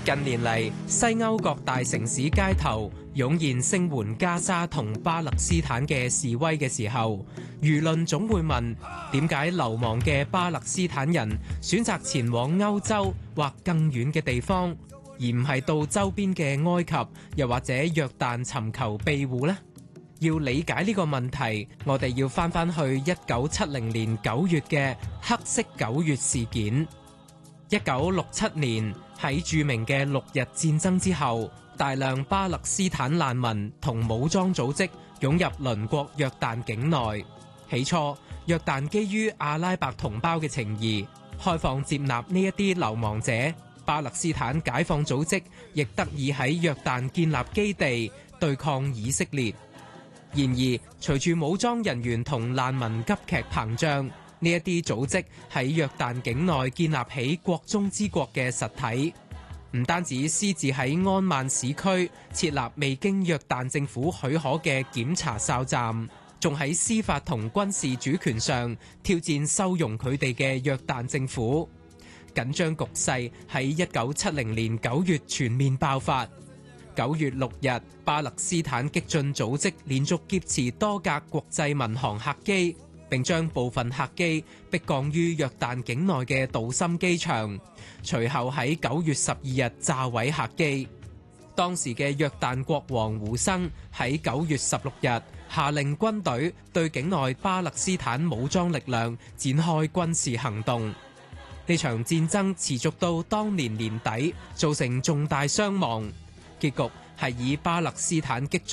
近年嚟，西歐各大城市街頭湧現聲援加沙同巴勒斯坦嘅示威嘅時候，輿論總會問：點解流亡嘅巴勒斯坦人選擇前往歐洲或更遠嘅地方，而唔係到周邊嘅埃及又或者約旦尋求庇護呢？要理解呢個問題，我哋要返返去1970年9月嘅黑色9月事件。1967年喺著名嘅6日戰爭之後，大量巴勒斯坦難民同武裝組織湧入鄰國約旦境內。起初，約旦基於阿拉伯同胞嘅情誼，開放接納呢一啲流亡者。巴勒斯坦解放組織亦得以喺約旦建立基地，對抗以色列。然而，隨住武裝人員同難民急劇膨脹，呢一啲組織喺約旦境內建立起國中之國嘅實體，唔單止私自喺安曼市區設立未經約旦政府許可嘅檢查哨站，仲喺司法同軍事主權上挑戰收容佢哋嘅約旦政府。緊張局勢喺1970年9月全面爆發。9月6日，巴勒斯坦激進組織連續劫持多架國際民航客機，並將部分客機迫降於約旦境內嘅杜森機場，隨後喺9月12日炸毀客機。當時嘅約旦國王胡生喺9月16日下令軍隊對境內巴勒斯坦武裝力量展開軍事行動。呢場戰爭持續到當年年底，造成重大傷亡。結局係以巴勒斯坦激